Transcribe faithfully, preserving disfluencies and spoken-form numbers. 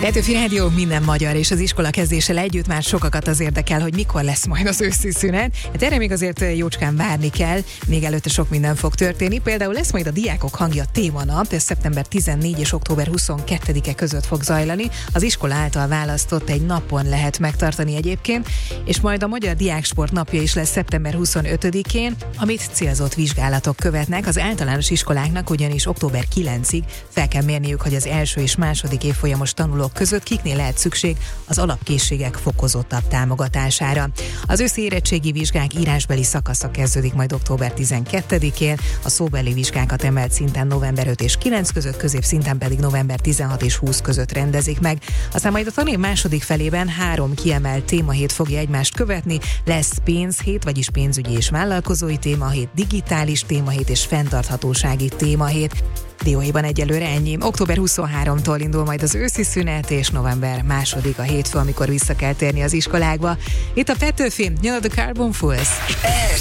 Petőfi Rádió, minden magyar, és az iskola kezdéssel együtt már sokakat az érdekel, hogy mikor lesz majd az őszi szünet. Hát erre még azért jócskán várni kell, még előtte sok minden fog történni. Például lesz majd a Diákok Hangja témanap, ez szeptember tizennegyedike és október huszonkettedike között fog zajlani. Az iskola által választott egy napon lehet megtartani egyébként, és majd a Magyar Diáksport napja is lesz szeptember huszonötödikén, amit célzott vizsgálatok követnek. Az általános iskoláknak ugyanis október kilencedikéig fel kell mérniük, hogy az első és második évfolyamos tanulók között kiknél lehet szükség az alapkészségek fokozottabb támogatására. Az őszi érettségi vizsgák írásbeli szakasza kezdődik majd október tizenkettedikén, a szóbeli vizsgákat emelt szinten november öt és kilenc között, középszinten pedig november tizenhat és húsz között rendezik meg. Aztán majd a tanév második felében három kiemelt témahét fogja egymást követni, lesz pénzhét, vagyis pénzügyi és vállalkozói témahét, digitális témahét és fenntarthatósági témahét. Dióhéjban egyelőre ennyi. október huszonharmadikántól indul majd az őszi szünet, és november másodika a hétfő, amikor vissza kell térni az iskolákba. Itt a Petőfi, jön a The Carbon Fools.